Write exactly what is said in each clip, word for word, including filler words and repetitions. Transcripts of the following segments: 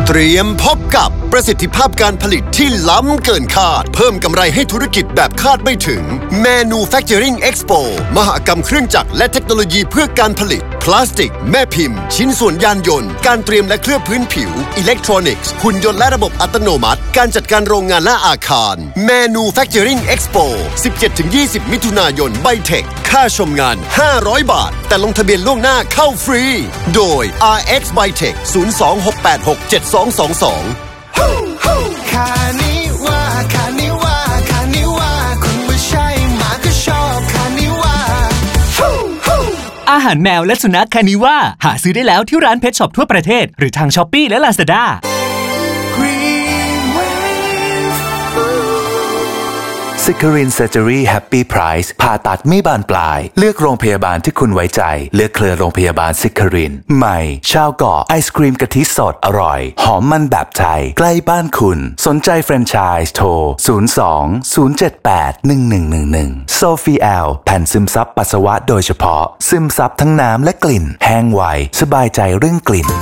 เตรียมพบกับประสิทธิภาพการผลิตที่ล้ำเกินคาดเพิ่มกำไรให้ธุรกิจแบบคาดไม่ถึง Manufacturing Expo มหกรรมเครื่องจักรและเทคโนโลยีเพื่อการผลิตพลาสติกแม่พิมพ์ชิ้นส่วนยานยนต์การเตรียมและเคลือบพื้นผิวอิเล็กทรอนิกส์หุ่นยนต์และระบบอัตโนมัติการจัดการโรงงานและอาคาร Manufacturing Expo สิบเจ็ดถึงยี่สิบ มิถุนายนไบเทคค่าชมงานห้าร้อยบาทแต่ลงทะเบียนล่วงหน้าเข้าฟรีโดย อาร์ เอ็กซ์ Bytech ศูนย์ สอง หก แปด หก เจ็ด สอง สอง สองคานิวาคานิวาคานิวาคุณไม่ใช่หมาก็ชอบคานิวาอาหารแมวและสุนัขคานิวาหาซื้อได้แล้วที่ร้านเพชช็อปทั่วประเทศหรือทาง Shopee และ Lazada ซิคารินเซอร์เจอรี่แฮปปี้ไพรส์ผ่าตัดไม่บานปลายเลือกโรงพยาบาลที่คุณไว้ใจเลือกเครือโรงพยาบาลซิคารินใหม่ชาวเกาะไอศกรีมกะทิสดอร่อยหอมมันแบบไทยใกล้บ้านคุณสนใจแฟรนไชส์โทรศูนย์ สอง ศูนย์ เจ็ด แปด หนึ่ง หนึ่ง หนึ่ง หนึ่งโซฟีแอลแผ่นซึมซับปัสสาวะโดยเฉพาะซึมซับทั้งน้ำและกลิ่นแห้งไวสบายใจเรื่องกลิ่น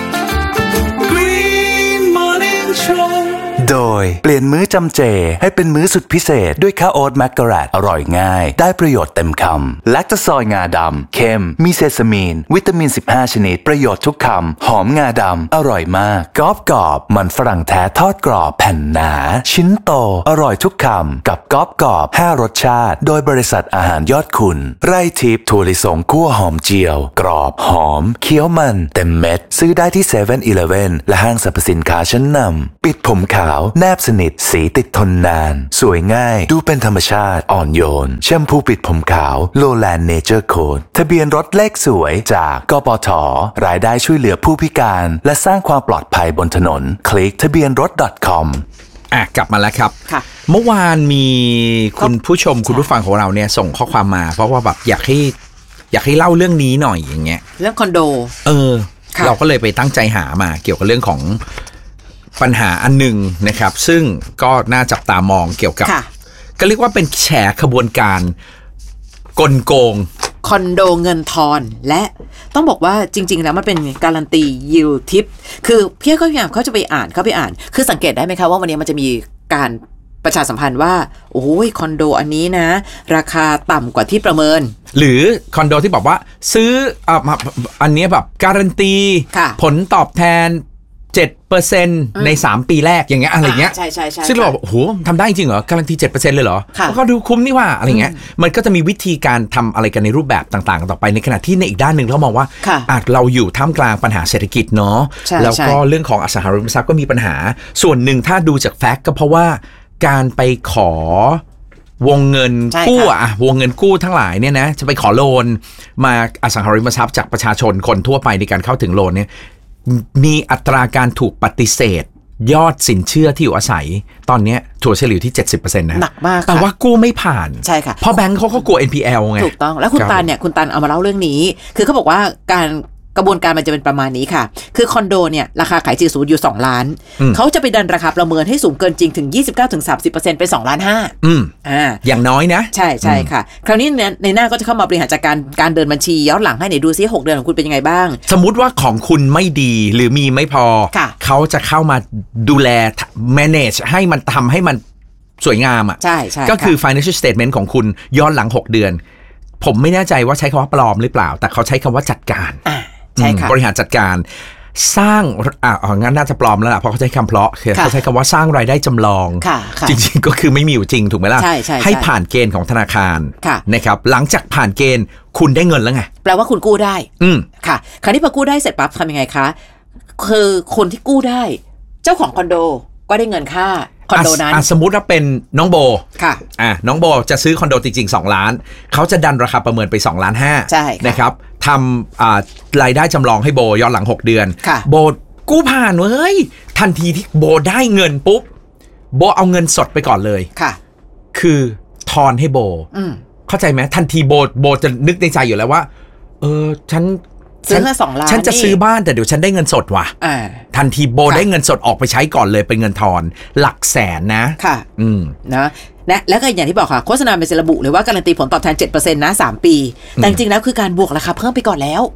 โดยเปลี่ยนมื้อจำเจให้เป็นมื้อสุดพิเศษด้วยข้าวโอ๊ตแมกกะแรตอร่อยง่ายได้ประโยชน์เต็มคำแลคโตซอยงาดำเค็มมีเซซามีนวิตามินสิบห้าชนิดประโยชน์ทุกคำหอมงาดำอร่อยมากกรอบกรอบมันฝรั่งแท้ทอดกรอบแผ่นหนาชิ้นโตอร่อยทุกคำกับกรอบกรอบห้ารสชาติโดยบริษัทอาหารยอดคุณไร่ทิพย์ถั่วลิสงคั่วหอมเจียวกรอบหอมเคี้ยวมันเต็มเม็ดซื้อได้ที่เซเว่นอีเลฟเว่นและห้างสรรพสินค้าชั้นนำปิดผมขาวแนบสนิทสีติดทนนานสวยง่ายดูเป็นธรรมชาติอ่อนโยนแชมพูปิดผมขาวโลแลนด์เนเจอร์โค้ดทะเบียนรถเลขสวยจากกปท.รายได้ช่วยเหลือผู้พิการและสร้างความปลอดภัยบนถนนคลิกทะเบียนรถ .com อ่ะกลับมาแล้วครับเมื่อวานมีคุณผู้ชมคุณผู้ฟังของเราเนี่ยส่งข้อความมาเพราะว่าแบบอยากให้อยากให้เล่าเรื่องนี้หน่อยอย่างเงี้ยเรื่องคอนโดเออเราก็เลยไปตั้งใจหามาเกี่ยวกับเรื่องของปัญหาอันหนึ่งนะครับซึ่งก็น่าจับตามองเกี่ยวกับก็เรียกว่าเป็นแฉขบวนการกลโกงคอนโดเงินทอนและต้องบอกว่าจริงๆแล้วมันเป็นการันตียิลทิปคือพี่ก็พยายามเขาจะไปอ่านเขาไปอ่านคือสังเกตได้ไหมคะว่าวันนี้มันจะมีการประชาสัมพันธ์ว่าโอ้ยคอนโดอันนี้นะราคาต่ำกว่าที่ประเมินหรือคอนโดที่บอกว่าซื้ออ่ะอันนี้แบบการันตีผลตอบแทนเจ็ดเปอร์เซ็นต์ ในสามปีแรกอย่างเงี้ยอะไรเงี้ยใช่ๆๆซึ่งเราบอกโอ้โหทำได้จริงเหรอการันตี เจ็ดเปอร์เซ็นต์ เลยเหรอก็ดูคุ้มนี่ว่าอะไรเงี้ยมันก็จะมีวิธีการทำอะไรกันในรูปแบบต่างๆต่อไปในขณะที่ในอีกด้านหนึ่งเรามองว่าอาจเราอยู่ท่ามกลางปัญหาเศรษฐกิจเนาะแล้วก็เรื่องของอสังหาริมทรัพย์ก็มีปัญหาส่วนหนึ่งถ้าดูจากแฟกต์ก็เพราะว่าการไปขอวงเงินกู้อะวงเงินกู้ทั้งหลายเนี่ยนะจะไปขอโลนมาอสังหาริมทรัพย์จากประชาชนคนทั่วไปในการเข้าถึงโลนเนี่ยมีอัตราการถูกปฏิเสธยอดสินเชื่อที่อยู่อาศัยตอนนี้ถัวเฉลี่ยที่ เจ็ดสิบเปอร์เซ็นต์ นะหนักมากแต่ว่ากู้ไม่ผ่านใช่ค่ะเพราะแบงค์เขาก็กลัว เอ็น พี แอล ไงถูกต้องแล้วคุณตาลเนี่ยคุณตาลเอามาเล่าเรื่องนี้คือเขาบอกว่าการกระบวนการมันจะเป็นประมาณนี้ค่ะคือคอนโดเนี่ยราคาขายจริงสูงอยู่สองล้านเขาจะไปดันราคาประเมินให้สูงเกินจริงถึง ยี่สิบเก้าถึงสามสิบเปอร์เซ็นต์ เป็นสองล้านห้าอืมอ่าอย่างน้อยนะใช่ใช่ค่ะคราวนี้ในหน้าก็จะเข้ามาบริหารจัดการการเดินบัญชีย้อนหลังให้ไหนดูซิหกเดือนของคุณเป็นยังไงบ้างสมมุติว่าของคุณไม่ดีหรือมีไม่พอเขาจะเข้ามาดูแล manage ให้มันทำให้มันสวยงามอ่ะใช่ใช่ก็คือ financial statement ของคุณย้อนหลังหกเดือนผมไม่แน่ใจว่าใช้คำว่าปลอมหรือเปล่าแต่เขาใช้คำว่าจัดการบริหารจัดการสร้างอ่ะงั้นน่าจะปลอมแล้วล่ะเพราะเขาใช้คำเพลาะเขาใช้คำว่าสร้างรายได้จำลองจริงๆก็คือไม่มีอยู่จริงถูกไหมล่ะใช่ใช่ให้ผ่านเกณฑ์ของธนาคารนะครับหลังจากผ่านเกณฑ์คุณได้เงินแล้วไงแปลว่าคุณกู้ได้อืมค่ะคราวนี้พอกู้ได้เสร็จปั๊บทำยังไงคะคือคนที่กู้ได้เจ้าของคอนโดก็ได้เงินค่าคอนโดนั้นสมมุติว่าเป็นน้องโบค่ะอ่ะน้องโบจะซื้อคอนโดจริงๆสองล้านเขาจะดันราคาประเมินไปสองล้านห้าใช่นะครับทำอ่ารายได้จำลองให้โบย้อนหลังหกเดือนโบกู้ผ่านเว้ยทันทีที่โบได้เงินปุ๊บโบเอาเงินสดไปก่อนเลยค่ะคือทอนให้โบเข้าใจไหมทันทีโบโบจะนึกในใจอยู่แล้วว่าเออฉันซื้อแค่สองล้านฉันจะซื้อบ้านแต่เดี๋ยวฉันได้เงินสดว่ะทันทีโบได้เงินสดออกไปใช้ก่อนเลยเป็นเงินทอนหลักแสนนะค่ะอืมนะนะแล้วก็อย่างที่บอกค่ะโฆษณาเป็นระบุเลยว่าการันตีผลตอบแทน เจ็ดเปอร์เซ็นต์ นะสามปีแต่จริงๆแล้วคือการบวกราคาเพิ่มไปก่อนแล้ว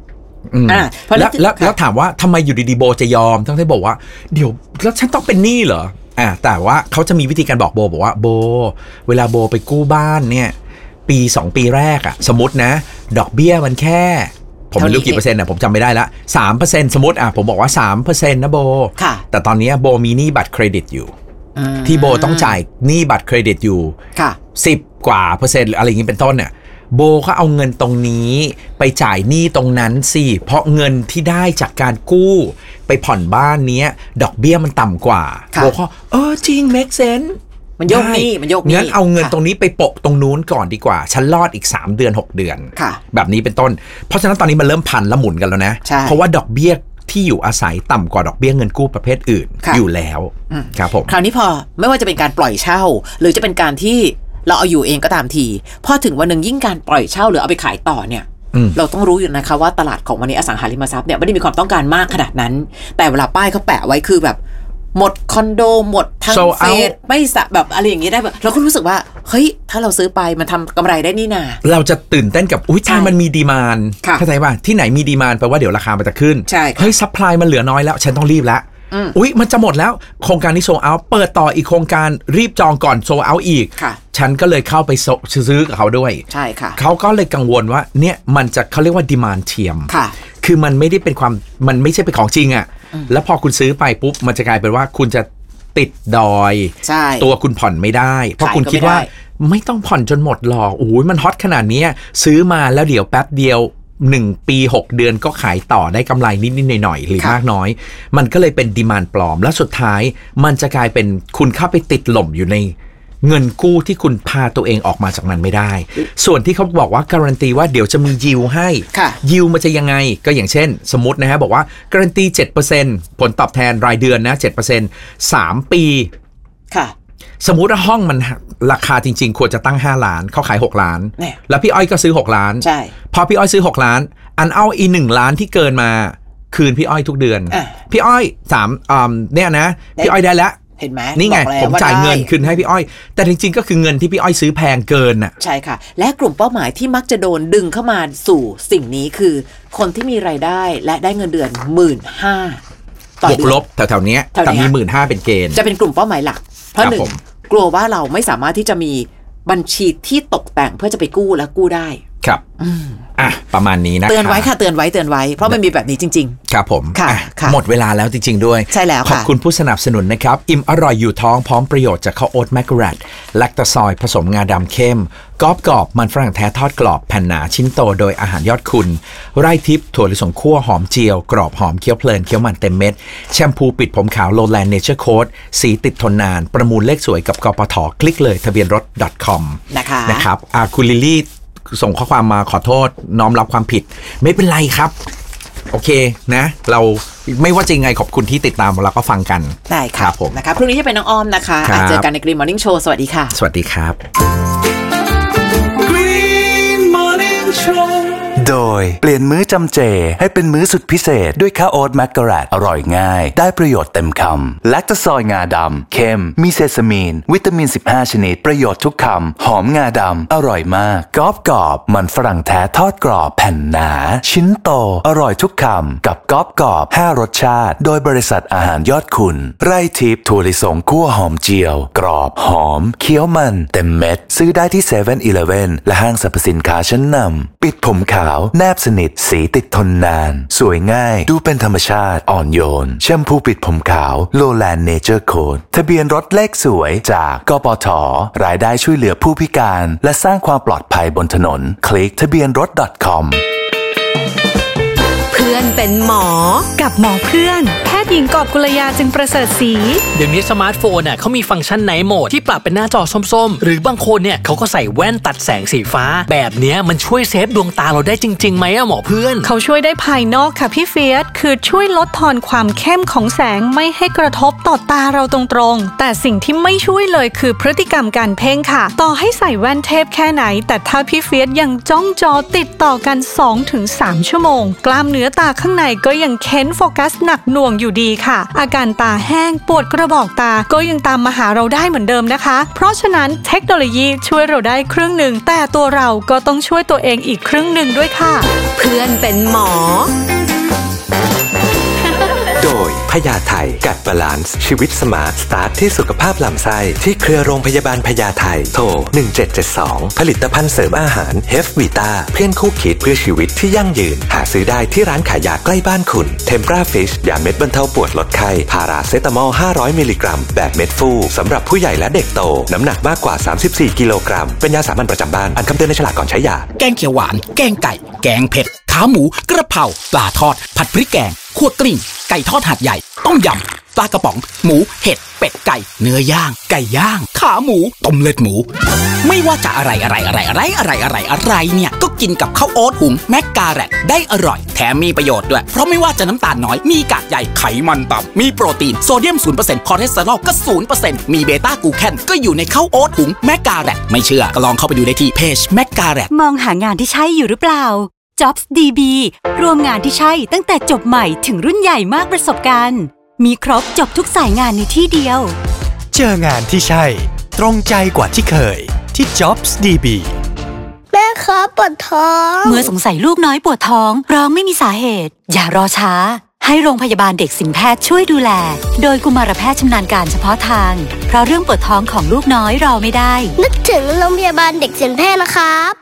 อ่าแล้วแล้วแล้วถามว่าทำไมอยู่ดีๆโบจะยอมทั้งที่บอกว่าเดี๋ยวแล้วฉันต้องเป็นหนี้เหรออ่าแต่ว่าเขาจะมีวิธีการบอกโบบอกว่าโบเวลาโบไปกู้บ้านเนี่ยปีสองปีแรกอะสมมตินะดอกเบี้ยมันแค่ผมไม่รู้กี่เปอร์เซ็นต์นะผมจำไม่ได้ละ สามเปอร์เซ็นต์ สมมติอ่ะผมบอกว่า สามเปอร์เซ็นต์ นะโบแต่ตอนนี้โบมีหนี้บัตรเครดิตอยู่ที่โบต้องจ่ายหนี้บัตรเครดิตอยู่สิบกว่าเปอร์เซ็นต์หรืออะไรอย่างนี้เป็นต้นเนี่ยโบก็เอาเงินตรงนี้ไปจ่ายหนี้ตรงนั้นสิเพราะเงินที่ได้จากการกู้ไปผ่อนบ้านนี้ดอกเบี้ยมันต่ำกว่าโบก็เออจริง make sense มันโยกนี่มันโยกนี่งั้นเอาเงินตรงนี้ไปโปะตรงนู้นก่อนดีกว่าฉันรอดอีกสามเดือนหกเดือนแบบนี้เป็นต้นเพราะฉะนั้นตอนนี้มันเริ่มพันและหมุนกันแล้วนะเพราะว่าดอกเบี้ยที่อยู่อาศัยต่ำกว่าดอกเบี้ยเงินกู้ประเภทอื่นอยู่แล้วครับผมคราวนี้พอไม่ว่าจะเป็นการปล่อยเช่าหรือจะเป็นการที่เราเอาอยู่เองก็ตามทีพอถึงวันนึงยิ่งการปล่อยเช่าหรือเอาไปขายต่อเนี่ยเราต้องรู้อยู่นะคะว่าตลาดของวันนี้อสังหาริมทรัพย์เนี่ยไม่ได้มีความต้องการมากขนาดนั้นแต่เวลาป้ายเขาแปะไว้คือแบบหมดคอนโดหมดทั้งเฟสไม่สะแบบอะไรอย่างนี้ได้แบบเราก็รู้สึกว่าเฮ้ยถ้าเราซื้อไปมันทำกำไรได้นี่นาเราจะตื่นเต้นกับอุ้ยใช่มันมีดีมานด์เข้าใจป่ะที่ไหนมีดีมานด์แปลว่าเดี๋ยวราคามันจะขึ้นเฮ้ยซัพพลายมันเหลือน้อยแล้วฉันต้องรีบแล้วอุ้ยมันจะหมดแล้วโครงการนี้โซลเอาท์เปิดต่ออีกโครงการรีบจองก่อนโซลเอาท์อีกฉันก็เลยเข้าไปซื้อกับเขาด้วยใช่ค่ะเขาก็เลยกังวลว่าเนี่ยมันจะเขาเรียกว่าดีมานด์เทียมคือมันไม่ได้เป็นความมันไม่ใช่เป็นของจริงอ่ะแล้วพอคุณซื้อไปปุ๊บมันจะกลายเป็นว่าคุณจะติดดอยตัวคุณผ่อนไม่ได้เพราะคุณคิดว่าไม่ต้องผ่อนจนหมดหรอกโอ้ยมันฮอตขนาดนี้ซื้อมาแล้วเดี๋ยวแป๊บเดียวหนึ่งปีหกเดือนก็ขายต่อได้กำไรนิดๆหน่อยๆหรือมากน้อยมันก็เลยเป็นดีมานด์ปลอมแล้วสุดท้ายมันจะกลายเป็นคุณเข้าไปติดหล่มอยู่ในเงินกู้ที่คุณพาตัวเองออกมาจากมันไม่ได้ส่วนที่เขาบอกว่าการันตีว่าเดี๋ยวจะมียิวให้ยิวมันจะยังไงก็อย่างเช่นสมมตินะฮะบอกว่าการันตี เจ็ดเปอร์เซ็นต์ ผลตอบแทนรายเดือนนะ เจ็ดเปอร์เซ็นต์ สามปีค่ะสมมุติว่าห้องมันราคาจริงๆควรจะตั้งห้าล้านเขาขายหกล้านแล้วพี่อ้อยก็ซื้อหกล้านใช่พอพี่อ้อยซื้อหกล้านอันเอาอีหนึ่งล้านที่เกินมาคืนพี่อ้อยทุกเดือนพี่อ้อยสามอ่าเนี่ยนะพี่อ้อยได้แล้วเห็นไหมนี่ไงผมจ่ายเงินคืนให้พี่อ้อยแต่จริงๆก็คือเงินที่พี่อ้อยซื้อแพงเกินน่ะใช่ค่ะและกลุ่มเป้าหมายที่มักจะโดนดึงเข้ามาสู่สิ่งนี้คือคนที่มีรายได้และได้เงินเดือน หนึ่งหมื่นห้าพันต่อเดือนบวกลบแถวๆนี้แต่มี หนึ่งหมื่นห้าพัน เป็นเกณฑ์จะเป็นกลุ่มเป้าหมายหลักเพราะหนึ่งกลัวว่าเราไม่สามารถที่จะมีบัญชีที่ตกแต่งเพื่อจะไปกู้และกู้ได้ครับอ่ะประมาณนี้นะเตือนไว้ค่ะเตือนไว้เตือนไว้เพราะมันมีแบบนี้จริงๆครับผมค่ะหมดเวลาแล้วจริงๆด้วยใช่แล้วขอบคุณผู้สนับสนุนนะครับอิ่มอร่อยอยู่ท้องพร้อมประโยชน์จากข้าวโอ๊ตแมกการัตแลคตาซอยผสมงาดำเข้มกรอบกรอบมันฝรั่งแท้ทอดกรอบแผ่นหนาชิ้นโตโดยอาหารยอดคุณไร่ทิพย์ถั่วลิสงคั่วหอมเจียวกรอบหอมเคี้ยวเพลินเคี้ยวมันเต็มเม็ดแชมพูปิดผมขาวโลแลนด์เนเจอร์โค้ดสีติดทนนานประมูลเลขสวยกับกปทคลิกเลยทะเบียนรถ .com นะคะนะครับอ่าคุณลิลลี่ส่งข้อความมาขอโทษน้อมรับความผิดไม่เป็นไรครับโอเคนะเราไม่ว่าจะยังไงขอบคุณที่ติดตามเราก็ฟังกันได้ครับผมนะคะพรุ่งนี้จะเป็นน้องอ้อมนะคะเจอกันใน Green Morning Show สวัสดีค่ะสวัสดีครับ Green Morning Show โดยเปลี่ยนมื้อจำเจให้เป็นมื้อสุดพิเศษด้วยข้าวโอ๊ตแมกการัตอร่อยง่ายได้ประโยชน์เต็มคำแลคตาซอยงาดำเค็มมีเซซามีนวิตามินสิบห้าชนิดประโยชน์ทุกคำหอมงาดำอร่อยมากกรอบกรอบมันฝรั่งแท้ทอดกรอบแผ่นหนาชิ้นโตอร่อยทุกคำกับกรอบกรอบห้ารสชาติโดยบริษัทอาหารยอดคุณไร่ทิพย์ถั่วลิสงคั่วหอมเจียวกรอบหอมเคี้ยวมันเต็มเม็ดซื้อได้ที่เซเว่นอีเลฟเว่นและห้างสรรพสินค้าชั้นนำปิดผมขาวแนบสนิทสีติดทนนานสวยง่ายดูเป็นธรรมชาติอ่อนโยนแชมพูปิดผมขาวโลแลนด์เนเจอร์โค้ดทะเบียนรถเลขสวยจากกปทรายได้ช่วยเหลือผู้พิการและสร้างความปลอดภัยบนถนนคลิกทะเบียนรถ .com เพื่อนเป็นหมอกับหมอเพื่อนแพทย์หญิงกอบกุลยาจึงประเสริฐศรีเดี๋ยวนี้สมาร์ทโฟนน่ะเขามีฟังก์ชันไนท์โหมดที่ปรับเป็นหน้าจอส้มๆหรือบางคนเนี่ยเขาก็ใส่แว่นตัดแสงสีฟ้าแบบเนี้ยมันช่วยเซฟดวงตาเราได้จริงๆไหมอะหมอเพื่อนเขาช่วยได้ภายนอกค่ะพี่เฟียสคือช่วยลดทอนความเข้มของแสงไม่ให้กระทบต่อตาเราตรงๆแต่สิ่งที่ไม่ช่วยเลยคือพฤติกรรมการเพ่งค่ะต่อให้ใส่แว่นเทพแค่ไหนแต่ถ้าพี่เฟียสยังจ้องจอติดต่อกัน สองถึงสาม ชั่วโมงกล้ามเนื้อตาข้างในก็ยังเค้นโฟกัสหนักหน่วงอยู่ดีค่ะอาการตาแห้งปวดกระบอกตาก็ยังตามมาหาเราได้เหมือนเดิมนะคะเพราะฉะนั้นเทคโนโลยีช่วยเราได้ครึ่งหนึ่งแต่ตัวเราก็ต้องช่วยตัวเองอีกครึ่งหนึ่งด้วยค่ะเพื่อนเป็นหมอโดยพญาไทกัดบาลานซ์ชีวิตสมาร์ทสตาร์ทที่สุขภาพลำไส้ที่เครือโรงพยาบาลพญาไทโทรหนึ่งเจ็ดเจ็ดสองผลิตภัณฑ์เสริมอาหารเฮฟวีต้าเพื่อนคู่คิดเพื่อชีวิตที่ยั่งยืนหาซื้อได้ที่ร้านขายยาใกล้บ้านคุณเทมปราฟิชยาเม็ดบรรเทาปวดลดไข้พาราเซตามอลห้าร้อยมิลลิกรัมแบบเม็ดฟูสำหรับผู้ใหญ่และเด็กโตน้ำหนักมากกว่าสามสิบสี่กิโลกรัมเป็นยาสามัญประจำบ้านอ่านคำเตือนในฉลากก่อนใช้ยาแกงเขียวหวานแกงไก่แกงเผ็ดขาหมูกระเพราปลาทอดผัดพริกแกงคั่วกลิ้งไก่ทอดหาดใหญ่ต้มยำปลากระป๋องหมูเห็ดเป็ดไก่เนื้อย่างไก่ย่างขาหมูต้มเลือดหมูไม่ว่าจะอะไรอะไรอะไรอะไรอะไรอะไรอะไรเนี่ยก็กินกับข้าวโอ๊ตหุงแมกกาแรตได้อร่อยแถมมีประโยชน์ด้วยเพราะไม่ว่าจะน้ำตาลน้อยมีกากใยไขมันต่ำมีโปรตีนโซเดียม ศูนย์เปอร์เซ็นต์ คอเลสเตอรอลก็ ศูนย์เปอร์เซ็นต์ มีเบต้ากลูแคนก็อยู่ในข้าวโอ๊ตหุงแมกกาแรตไม่เชื่อก็ลองเข้าไปดูได้ที่เพจแมกกาแรตมองหางานที่ใช่อยู่หรือเปล่า Jobs ดี บี รวมงานที่ใช่ตั้งแต่จบใหม่ถึงรุ่นใหญ่มากประสบการณ์มีครบจบทุกสายงานในที่เดียวเจองานที่ใช่ตรงใจกว่าที่เคยที่ Jobs ดี บีแม่ครับปวดท้องเมื่อสงสัยลูกน้อยปวดท้องร้องไม่มีสาเหตุอย่ารอช้าให้โรงพยาบาลเด็กสินแพทย์ช่วยดูแลโดยกุมารแพทย์ชำนาญการเฉพาะทางเพราะเรื่องปวดท้องของลูกน้อยรอไม่ได้นึกถึงโรงพยาบาลเด็กสินแพทย์นะครับ